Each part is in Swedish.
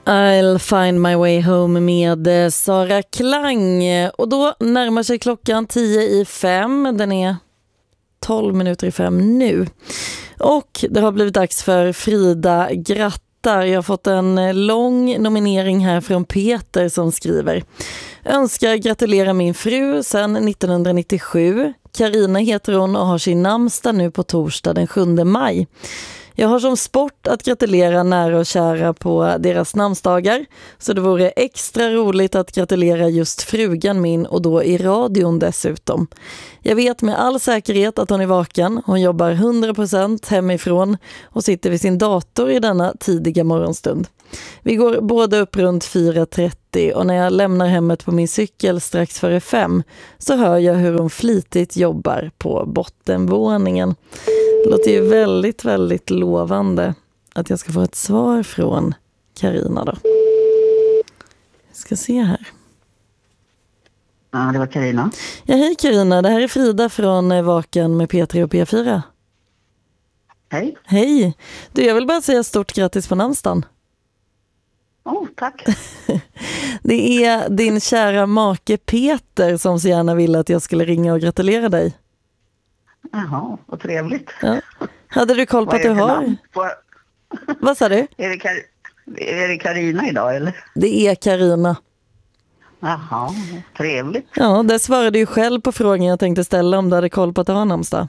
I'll find my way home med Sara Klang. Och då närmar sig klockan 10:05. Den är 12 minuter i 5 nu. Och det har blivit dags för Frida grattar. Jag har fått en lång nominering här från Peter som skriver: önskar gratulera min fru sedan 1997. Karina heter hon och har sin namnsdag nu på torsdag den 7 maj. Jag har som sport att gratulera nära och kära på deras namnsdagar, så det vore extra roligt att gratulera just frugan min och då i radion dessutom. Jag vet med all säkerhet att hon är vaken. Hon jobbar 100% hemifrån och sitter vid sin dator i denna tidiga morgonstund. Vi går båda upp runt 4:30 och när jag lämnar hemmet på min cykel strax före 5 så hör jag hur hon flitigt jobbar på bottenvåningen. Det låter ju väldigt, väldigt lovande att jag ska få ett svar från Karina då. Jag ska se här. Ja, det var Karina. Ja, hej Karina. Det här är Frida från Vaken med P3 och P4. Hej. Hej. Du, jag vill bara säga stort grattis på namnsdagen. Tack. Det är din kära make Peter som så gärna ville att jag skulle ringa och gratulera dig. Jaha, vad trevligt. Ja. Hade du koll på att du har? Vad sa du? Är det Karina idag eller? Det är Karina. Jaha, trevligt. Ja, där svarade du ju själv på frågan jag tänkte ställa om du hade koll på att du har namnsdag.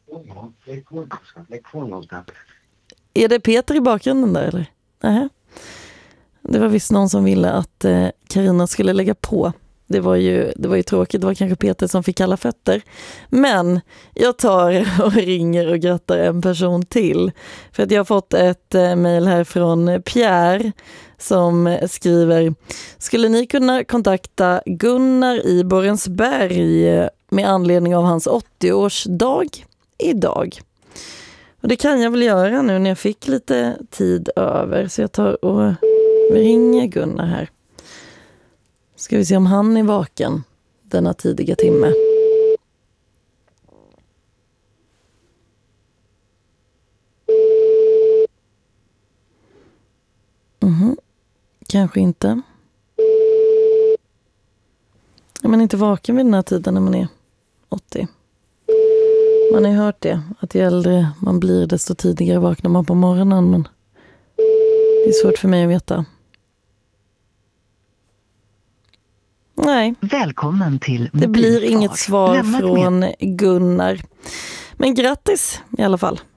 Är det Peter i bakgrunden där eller? Nähä. Det var visst någon som ville att Karina skulle lägga på. Det var ju tråkigt, det var kanske Peter som fick kalla fötter. Men jag tar och ringer och grattar en person till. För att jag har fått ett mejl här från Pierre som skriver: skulle ni kunna kontakta Gunnar i Borensberg med anledning av hans 80-årsdag idag? Och det kan jag väl göra nu när jag fick lite tid över. Så jag tar och ringer Gunnar här. Ska vi se om han är vaken denna tidiga timme. Kanske inte. Är man inte vaken vid den här tiden när man är 80? Man har ju hört det, att ju äldre man blir desto tidigare vaknar man på morgonen. Men det är svårt för mig att veta. Nej. Välkommen till det blir inget svar från Gunnar. Men grattis i alla fall.